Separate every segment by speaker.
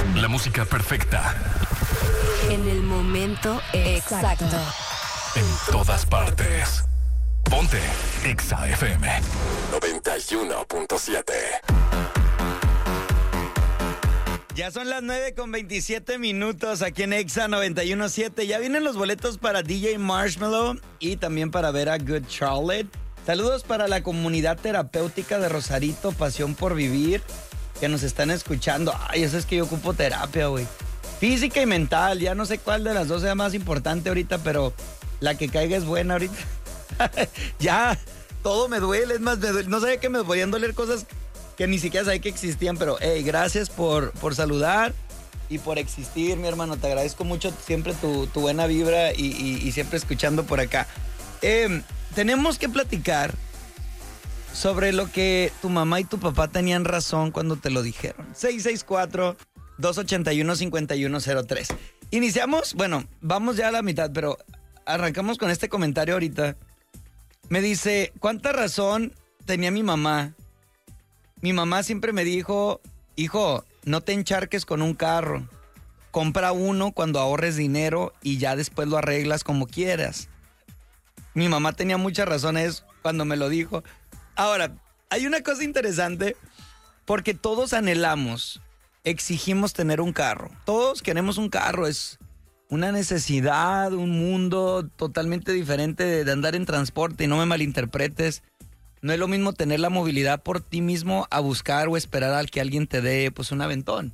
Speaker 1: La música perfecta.
Speaker 2: En el momento exacto.
Speaker 1: En todas partes. Ponte Exa FM 91.7.
Speaker 3: Ya son las 9:27 aquí en Exa 91.7. Ya vienen los boletos para DJ Marshmello y también para ver a Good Charlotte. Saludos para la comunidad terapéutica de Rosarito, Pasión por Vivir, que nos están escuchando. Ay, eso es que yo ocupo terapia, güey. Física y mental, ya no sé cuál de las dos sea más importante ahorita, pero la que caiga es buena ahorita. Ya, todo me duele, es más, no sabía que me podían doler cosas que ni siquiera sabía que existían, pero hey, gracias por saludar y por existir, mi hermano. Te agradezco mucho siempre tu buena vibra y siempre escuchando por acá. Tenemos que platicar sobre lo que tu mamá y tu papá tenían razón cuando te lo dijeron. 664-281-5103. Iniciamos, bueno, vamos ya a la mitad, pero arrancamos con este comentario ahorita. Me dice, ¿cuánta razón tenía mi mamá? Mi mamá siempre me dijo, hijo, no te encharques con un carro. Compra uno cuando ahorres dinero y ya después lo arreglas como quieras. Mi mamá tenía muchas razones cuando me lo dijo. Ahora, hay una cosa interesante porque todos anhelamos, exigimos tener un carro. Todos queremos un carro, es una necesidad, un mundo totalmente diferente de andar en transporte, y no me malinterpretes. No es lo mismo tener la movilidad por ti mismo a buscar o esperar al que alguien te dé pues un aventón.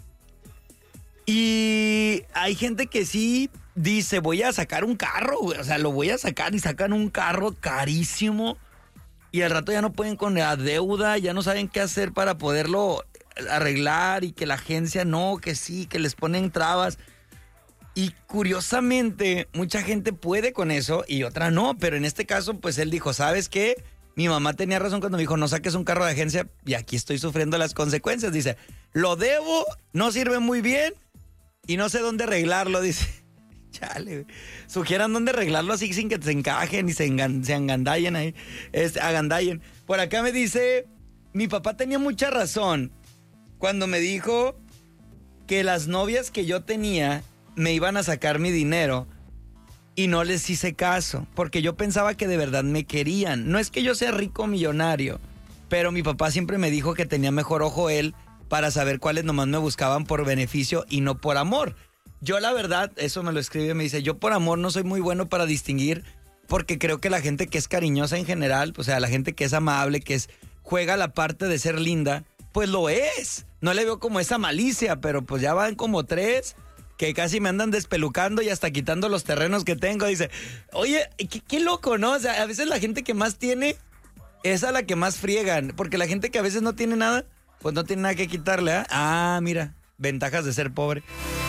Speaker 3: Y hay gente que sí dice, voy a sacar un carro, güey. O sea, lo voy a sacar y sacan un carro carísimo y al rato ya no pueden con la deuda, ya no saben qué hacer para poderlo arreglar y que la agencia no, que sí, que les ponen trabas. Y curiosamente, mucha gente puede con eso y otra no, pero en este caso, pues él dijo, ¿sabes qué? Mi mamá tenía razón cuando me dijo, no saques un carro de agencia y aquí estoy sufriendo las consecuencias. Dice, lo debo, no sirve muy bien y no sé dónde arreglarlo, dice. Chale, sugieran dónde arreglarlo así sin que se encajen y se agandallen ahí, agandallen. Por acá me dice, mi papá tenía mucha razón cuando me dijo que las novias que yo tenía me iban a sacar mi dinero y no les hice caso, porque yo pensaba que de verdad me querían. No es que yo sea rico o millonario, pero mi papá siempre me dijo que tenía mejor ojo él para saber cuáles nomás me buscaban por beneficio y no por amor. Yo la verdad, eso me lo escribe, me dice, yo por amor no soy muy bueno para distinguir, porque creo que la gente que es cariñosa en general, o sea, la gente que es amable, juega la parte de ser linda, pues lo es. No le veo como esa malicia, pero pues ya van como 3 que casi me andan despelucando y hasta quitando los terrenos que tengo. Dice, oye, qué loco, ¿no? O sea, a veces la gente que más tiene es a la que más friegan, porque la gente que a veces no tiene nada, pues no tiene nada que quitarle, ¿eh? Ah, mira, ventajas de ser pobre.